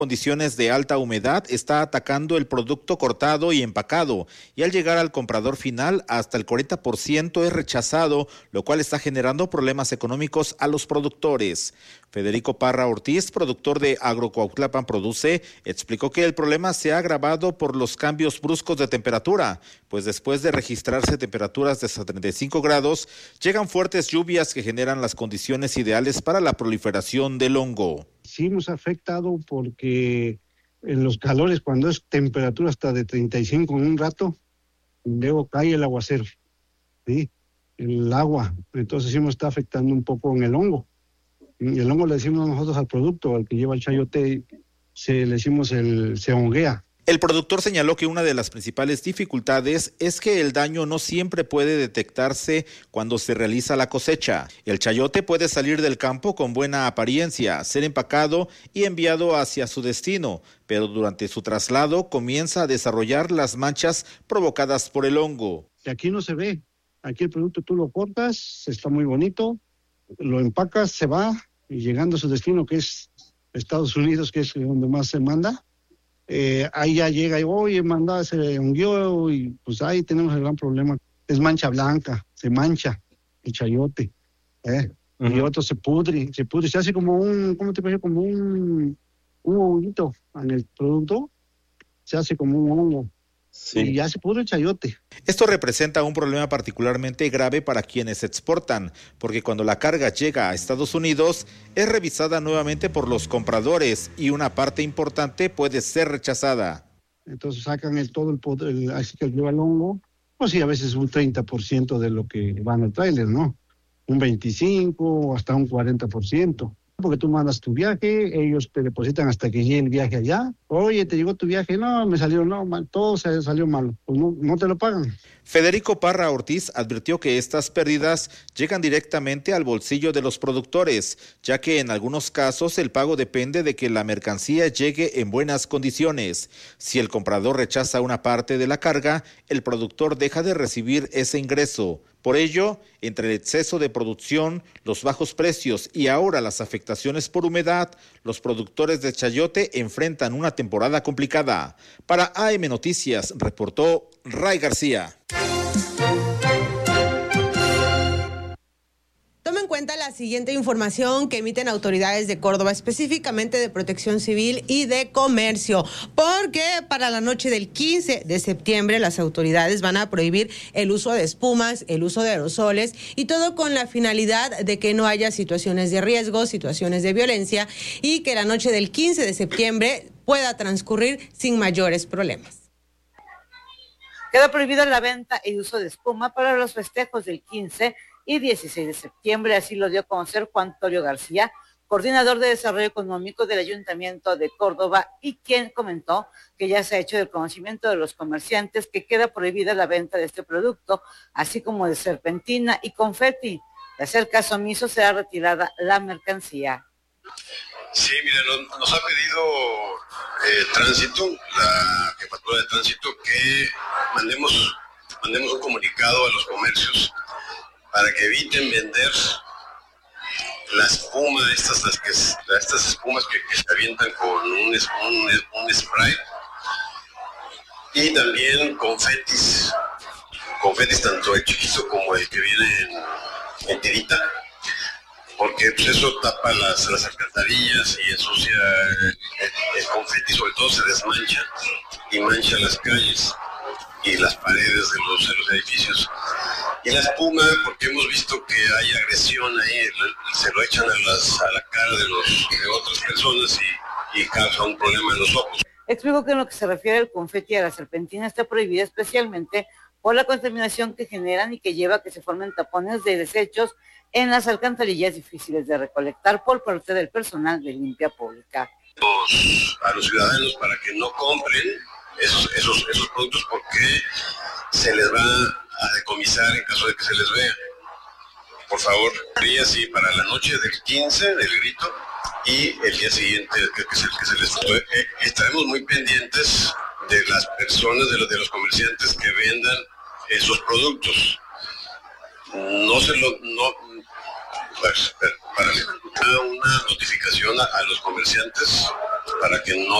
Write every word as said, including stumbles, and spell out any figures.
Condiciones de alta humedad está atacando el producto cortado y empacado, y al llegar al comprador final hasta el cuarenta por ciento es rechazado, lo cual está generando problemas económicos a los productores. Federico Parra Ortiz, productor de Agrocuautlapan Produce, explicó que el problema se ha agravado por los cambios bruscos de temperatura, pues después de registrarse temperaturas de hasta treinta y cinco grados, llegan fuertes lluvias que generan las condiciones ideales para la proliferación del hongo. Sí nos ha afectado porque en los calores, cuando es temperatura hasta de treinta y cinco en un rato, luego cae el aguacero, ¿sí? El agua, entonces sí nos está afectando un poco en el hongo. El hongo le decimos nosotros al producto, al que lleva el chayote, se, le decimos el, se honguea. El productor señaló que una de las principales dificultades es que el daño no siempre puede detectarse cuando se realiza la cosecha. El chayote puede salir del campo con buena apariencia, ser empacado y enviado hacia su destino, pero durante su traslado comienza a desarrollar las manchas provocadas por el hongo. Aquí no se ve, aquí el producto tú lo cortas, está muy bonito, lo empacas, se va, y llegando a su destino, que es Estados Unidos, que es donde más se manda, Eh, ahí ya llega y, oye, manda, se hundió, y pues ahí tenemos el gran problema. Es mancha blanca, se mancha el chayote, ¿eh? Uh-huh. Y otro se pudre, se pudre, se hace como un, ¿cómo te parece? Como un, un honguito en el producto, se hace como un hongo. Sí. Y ya se pudre el chayote. Esto representa un problema particularmente grave para quienes exportan, porque cuando la carga llega a Estados Unidos, es revisada nuevamente por los compradores y una parte importante puede ser rechazada. Entonces sacan el, todo el poder, el, así que lleva el hongo, pues sí, a veces un treinta por ciento de lo que va en el tráiler, ¿no? Un veinticinco por ciento o hasta un cuarenta por ciento. Porque tú mandas tu viaje, ellos te depositan hasta que llegue el viaje allá. Oye, ¿te llegó tu viaje? No, me salió, no, mal, todo se salió mal. Pues no, no te lo pagan. Federico Parra Ortiz advirtió que estas pérdidas llegan directamente al bolsillo de los productores, ya que en algunos casos el pago depende de que la mercancía llegue en buenas condiciones. Si el comprador rechaza una parte de la carga, el productor deja de recibir ese ingreso. Por ello, entre el exceso de producción, los bajos precios y ahora las afectaciones por humedad, los productores de chayote enfrentan una temporada complicada. Para A M Noticias, reportó Ray García. Toma en cuenta la siguiente información que emiten autoridades de Córdoba, específicamente de Protección Civil y de Comercio, porque para la noche del quince de septiembre las autoridades van a prohibir el uso de espumas, el uso de aerosoles y todo con la finalidad de que no haya situaciones de riesgo, situaciones de violencia y que la noche del quince de septiembre pueda transcurrir sin mayores problemas. Queda prohibida la venta y uso de espuma para los festejos del quince y dieciséis de septiembre, así lo dio a conocer Juan Torio García, coordinador de Desarrollo Económico del Ayuntamiento de Córdoba, y quien comentó que ya se ha hecho del conocimiento de los comerciantes que queda prohibida la venta de este producto, así como de serpentina y confeti. De hacer caso omiso, será retirada la mercancía. Sí, mira, nos, nos ha pedido eh, tránsito, la jefatura de tránsito, que mandemos, mandemos un comunicado a los comercios para que eviten vender la espuma, estas, las que, estas espumas que, que se avientan con un, un, un spray, y también confetis, confetis tanto el chiquito como el que viene en, en tirita, porque pues, eso tapa las, las alcantarillas y ensucia el, el confeti, sobre todo se desmancha y mancha las calles y las paredes de los, de los edificios. Y la espuma, porque hemos visto que hay agresión ahí, se lo echan a, las, a la cara de, los, de otras personas y, y causa un problema en los ojos. Explicó que en lo que se refiere al confeti y a la serpentina está prohibida especialmente por la contaminación que generan y que lleva a que se formen tapones de desechos en las alcantarillas difíciles de recolectar por parte del personal de limpia pública. Los, a los ciudadanos para que no compren esos, esos, esos productos porque se les va a decomisar en caso de que se les vea. Por favor, día sí, para la noche del quince del grito y el día siguiente que, que, se, que se les fue. Eh, estaremos muy pendientes de las personas, de los, de los comerciantes que vendan esos productos. No se lo, no, Pues, para una notificación a, a los comerciantes para que no